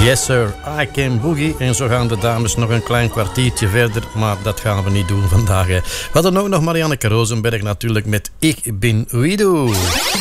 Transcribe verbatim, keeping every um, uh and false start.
Yes sir, I Can Boogie. En zo gaan de dames nog een klein kwartiertje verder, maar dat gaan we niet doen vandaag. Hè. We hadden ook nog Marianneke Rosenberg natuurlijk met Ik bin Wido.